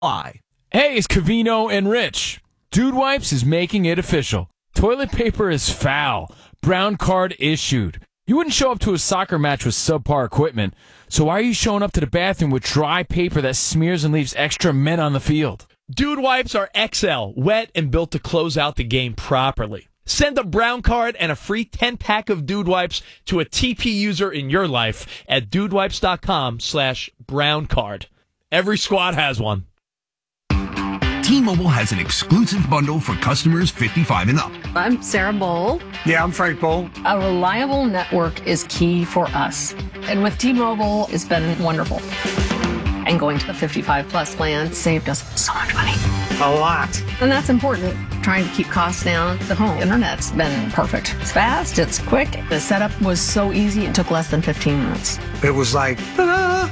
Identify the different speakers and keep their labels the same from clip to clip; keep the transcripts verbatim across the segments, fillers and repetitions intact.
Speaker 1: Hey, it's Covino and Rich. Dude Wipes is making it official. Toilet paper is foul. Brown card issued. You wouldn't show up to a soccer match with subpar equipment, so why are you showing up to the bathroom with dry paper that smears and leaves extra men on the field?
Speaker 2: Dude Wipes are X L, wet and built to close out the game properly. Send a brown card and a free ten-pack of Dude Wipes to a T P user in your life at dudewipes.com slash brown card. Every squad has one.
Speaker 3: T-Mobile has an exclusive bundle for customers fifty-five and up.
Speaker 4: I'm Sarah Bowl.
Speaker 5: Yeah, I'm Frank Bowl.
Speaker 4: A reliable network is key for us. And with T-Mobile, it's been wonderful. And going to the fifty-five plus plan saved us so much money.
Speaker 5: A lot.
Speaker 4: And that's important. Trying to keep costs down. The home internet's been perfect. It's fast, it's quick. The setup was so easy, it took less than fifteen minutes.
Speaker 5: It was like, ta-da!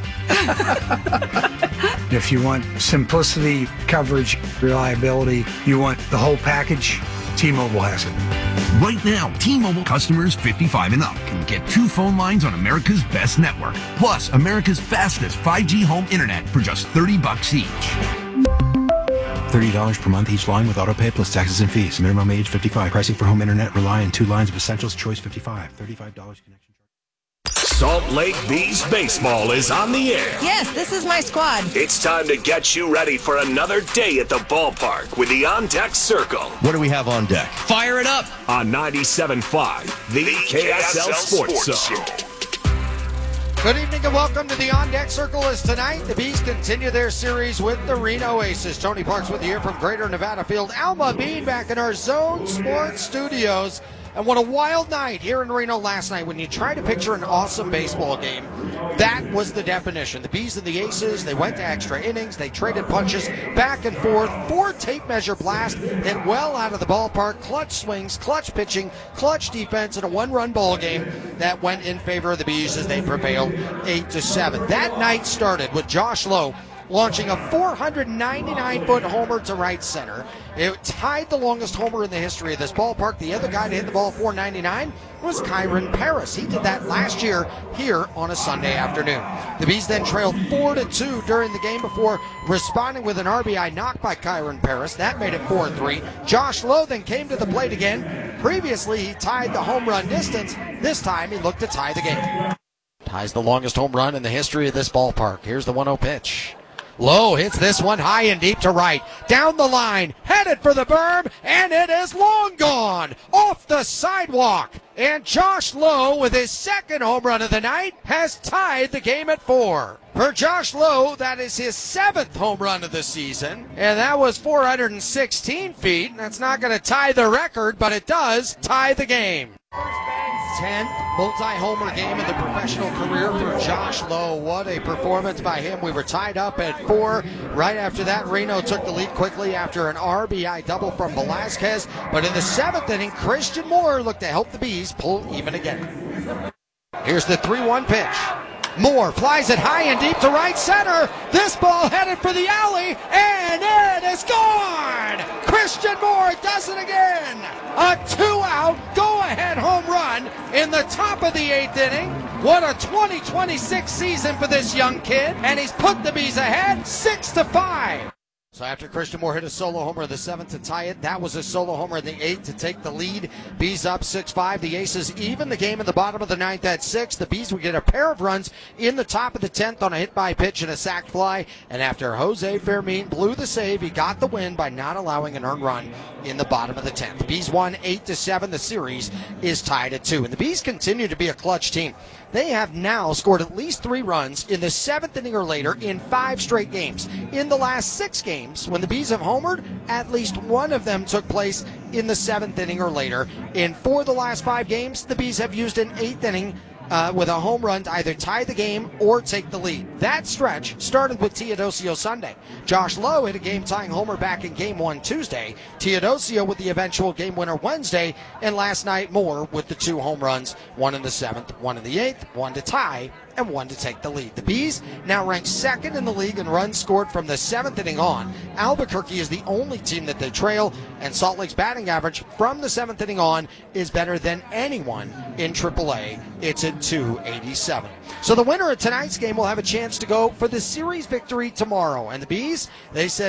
Speaker 5: If you want simplicity, coverage, reliability, you want the whole package, T-Mobile has it.
Speaker 3: Right now, T-Mobile customers fifty-five and up can get two phone lines on America's best network, plus America's fastest five G home internet for just thirty bucks each.
Speaker 6: thirty dollars per month each line with autopay plus taxes and fees. Minimum age fifty-five. Pricing for home internet rely on two lines of essentials. Choice fifty-five. thirty-five dollars connection charge.
Speaker 7: Salt Lake Bees baseball is on the air.
Speaker 8: Yes, this is my squad.
Speaker 7: It's time to get you ready for another day at the ballpark with the On Deck Circle.
Speaker 9: What do we have on deck?
Speaker 10: Fire it up!
Speaker 7: On ninety-seven point five, the, the K S L, K S L Sports, Sports Show.
Speaker 11: Good evening and welcome to the On Deck Circle. As tonight, the Bees continue their series with the Reno Aces. Tony Parks with you here from Greater Nevada Field. Alma Bean back in our Zone Sports Studios. And what a wild night here in Reno last night. When you try to picture an awesome baseball game, that was the definition. The Bees and the Aces, they went to extra innings. They traded punches back and forth. Four tape measure blast hit well out of the ballpark. Clutch swings, clutch pitching, clutch defense, and a one-run ball game that went in favor of the Bees as they prevailed eight to seven. That night started with Josh Lowe launching a four hundred ninety-nine foot homer to right center. It tied the longest homer in the history of this ballpark. The other guy to hit the ball four ninety-nine was Kyron Paris. He did that last year here on a Sunday afternoon. The Bees then trailed four to two during the game before responding with an R B I knock by Kyron Paris. That made it four and three. Josh Lowe then came to the plate again. Previously, he tied the home run distance. This time, he looked to tie the game. Ties the longest home run in the history of this ballpark. Here's the one oh pitch. Lowe hits this one high and deep to right. Down the line, headed for the berm, and it is long gone. Off the sidewalk. And Josh Lowe, with his second home run of the night, has tied the game at four. For Josh Lowe, that is his seventh home run of the season. And that was four hundred sixteen feet. That's not going to tie the record, but it does tie the game. tenth multi-homer game in the professional career for Josh Lowe. What a performance by him. We were tied up at four. Right after that, Reno took the lead quickly after an R B I double from Velasquez. But in the seventh inning, Christian Moore looked to help the Bees pull even again. Here's the three one pitch. Moore flies it high and deep to right center. This ball headed for the alley, and it is gone! Christian Moore does it again! A two-out, go-ahead home run in the top of the eighth inning. What a twenty twenty-six season for this young kid, and he's put the Bees ahead six to five. So after Christian Moore hit a solo homer in the seventh to tie it, that was a solo homer in the eighth to take the lead. Bees up six five. The Aces even the game in the bottom of the ninth at six. The Bees would get a pair of runs in the top of the tenth on a hit-by pitch and a sac fly. And after Jose Fermin blew the save, he got the win by not allowing an earned run in the bottom of the tenth. Bees won eight to seven. The series is tied at two. And the Bees continue to be a clutch team. They have now scored at least three runs in the seventh inning or later in five straight games. In the last six games, when the Bees have homered, at least one of them took place in the seventh inning or later. In four of the last five games, the Bees have used an eighth inning Uh, with a home run to either tie the game or take the lead. That stretch started with Teodosio Sunday. Josh Lowe hit a game-tying homer back in Game one Tuesday. Teodosio with the eventual game winner Wednesday. And last night, Moore with the two home runs, one in the seventh, one in the eighth, one to tie and one to take the lead. The Bees now ranked second in the league in runs scored from the seventh inning on. Albuquerque is the only team that they trail, and Salt Lake's batting average from the seventh inning on is better than anyone in triple A. It's at two eighty-seven. So the winner of tonight's game will have a chance to go for the series victory tomorrow. And the Bees, they said